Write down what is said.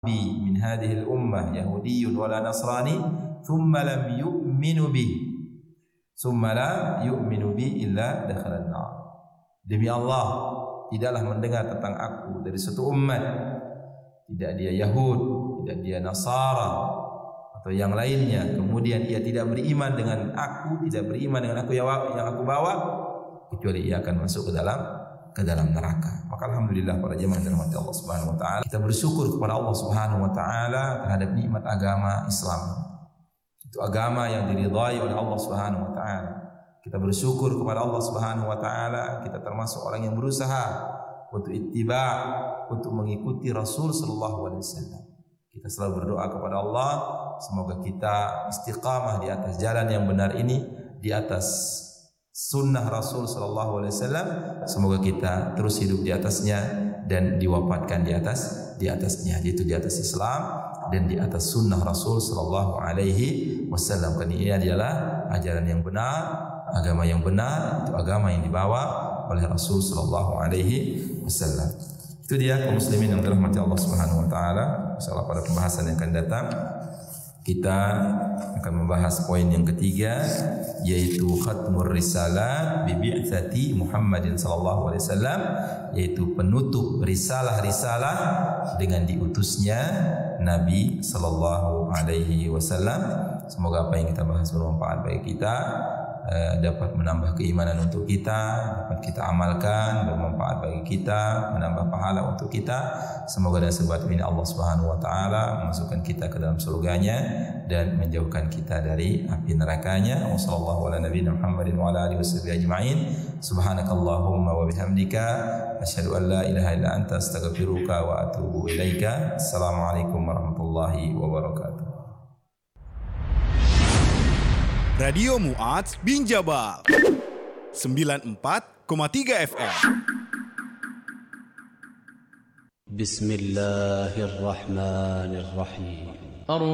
min hadhihi al-ummah yahudiyyun wala nasrani thumma lam yu'minu bi illa dakhala an-nar. Demi Allah, tidaklah mendengar tentang aku dari satu umat, tidak dia Yahud, tidak dia Nasara atau yang lainnya, kemudian ia tidak beriman dengan aku, tidak beriman dengan aku yang aku bawa, kecuali ia akan masuk ke dalam neraka. Maka alhamdulillah para jemaah yang dirahmati Allah Subhanahu wa taala, kita bersyukur kepada Allah Subhanahu wa taala terhadap nikmat agama Islam. Itu agama yang diridhai oleh Allah Subhanahu wa taala. Kita bersyukur kepada Allah Subhanahu wa taala, kita termasuk orang yang berusaha untuk ittiba', untuk mengikuti Rasul sallallahu alaihi wasallam. Kita selalu berdoa kepada Allah, semoga kita istiqamah di atas jalan yang benar ini, di atas sunnah Rasul sallallahu alaihi wasallam. Semoga kita terus hidup di atasnya dan diwafatkan di atasnya, yaitu di atas Islam dan di atas sunnah Rasul sallallahu alaihi wasallam. Karena ini adalah ajaran yang benar, agama yang benar, itu agama yang dibawa oleh Rasul sallallahu alaihi wasallam. Itu dia kaum muslimin yang dirahmati Allah Subhanahu wa taala. Insyaallah pada pembahasan yang akan datang kita akan membahas poin yang ketiga, yaitu khatmur risalah bi bi'tsati Muhammadin sallallahu alaihi wasallam, yaitu penutup risalah-risalah dengan diutusnya Nabi sallallahu alaihi wasallam. Semoga apa yang kita bahas bermanfaat bagi kita, dapat menambah keimanan untuk kita, dapat kita amalkan, bermanfaat bagi kita, menambah pahala untuk kita. Semoga dengan sebab ini Allah Subhanahu wa taala memasukkan kita ke dalam surganya dan menjauhkan kita dari api nerakanya. Wassallallahu ala nabiyina Muhammadin wa ala alihi washabihi ajma'in. Subhanakallahumma wa bihamdika asyhadu an la ilaha illa anta astaghfiruka wa atubu ilaika. Assalamualaikum warahmatullahi wabarakatuh. Radio Mu'adz bin Jabal 94,3 FM. Bismillahirrahmanirrahim.